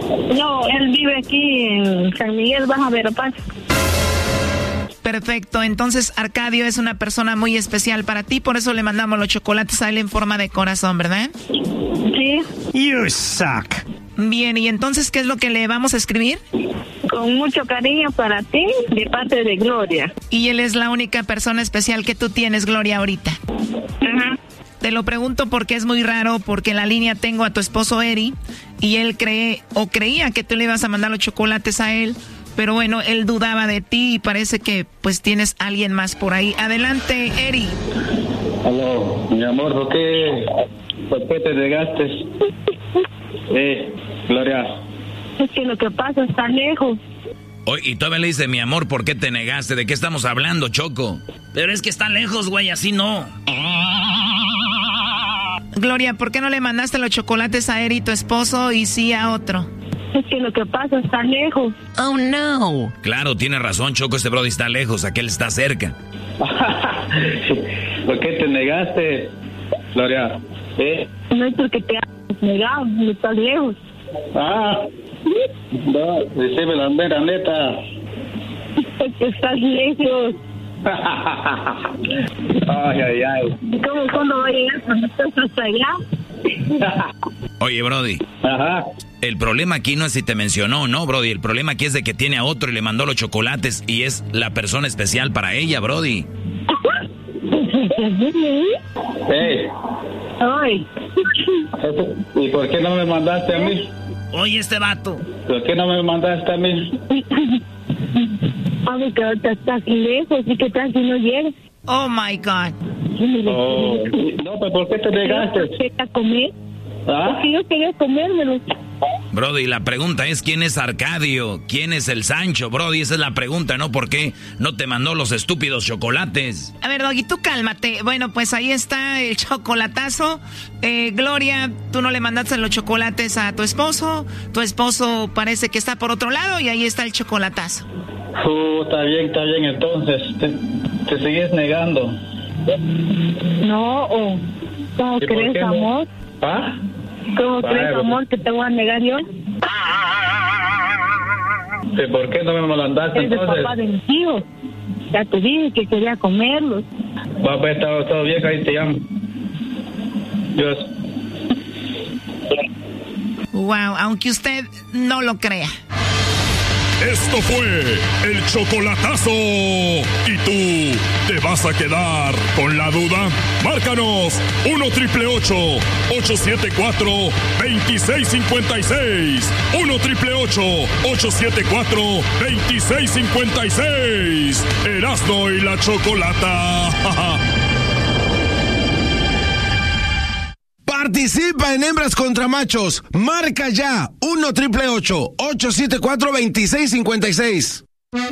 No, él vive aquí en San Miguel, Baja Verapaz. Perfecto, entonces Arcadio es una persona muy especial para ti, por eso le mandamos los chocolates a él en forma de corazón, ¿verdad? Sí. You suck. Bien, ¿y entonces qué es lo que le vamos a escribir? Con mucho cariño para ti, de parte de Gloria. Y él es la única persona especial que tú tienes, Gloria, ahorita. Ajá. Te lo pregunto porque es muy raro, porque en la línea tengo a tu esposo Eri, y él creía que tú le ibas a mandar los chocolates a él, pero bueno, él dudaba de ti y parece que pues tienes a alguien más por ahí. Adelante, Eri. Aló, mi amor, ¿por qué te negaste? Gloria. Es que lo que pasa está lejos. Oye, y todavía le dice, mi amor, ¿por qué te negaste? ¿De qué estamos hablando, Choco? Pero es que está lejos, güey, así no. Gloria, ¿por qué no le mandaste los chocolates a Eri, tu esposo, y sí a otro? Es que lo que pasa está lejos. Oh, no. Claro, tiene razón, Choco, este brody está lejos, aquel está cerca. ¿Por qué te negaste, Gloria? No es porque te has negado, no estás lejos. No, decime la mera neta. Porque estás lejos. Ay. ¿Cómo cuándo va a llegar cuando estás hasta allá? Oye, brody. Ajá. El problema aquí no es si te mencionó o no, brody. El problema aquí es de que tiene a otro y le mandó los chocolates y es la persona especial para ella, brody. Hey. Ay. ¿Y por qué no me mandaste a mí? Oye, este vato. ¿Por qué no me mandaste a mí? Porque ahorita estás lejos y que tal si no llegas. Oh, my God. No, pues ¿por qué te negaste? ¿A comer? Porque yo quería comérmelo. Brody, la pregunta es ¿quién es Arcadio? ¿Quién es el Sancho? Brody, esa es la pregunta, ¿no? ¿Por qué no te mandó los estúpidos chocolates? A ver, Doggy, tú cálmate. Bueno, pues ahí está el chocolatazo. Gloria, tú no le mandaste los chocolates a tu esposo parece que está por otro lado y ahí está el chocolatazo. Está bien, entonces te sigues negando. No, ¿cómo crees, no? amor? ¿Cómo crees, amor, que te voy a negar yo? ¿Por qué no me mandaste Es el entonces? papá de mis hijos. Ya te dije que quería comerlos. Papá, está bien, ahí te llamo. Dios. Wow, aunque usted no lo crea. Esto fue el chocolatazo. ¿Y tú te vas a quedar con la duda? Márcanos 1-888-874-2656. 1-888-874-2656. Erasmo y la Chocolata. Participa en Hembras contra Machos. Marca ya 1-888-874-2656.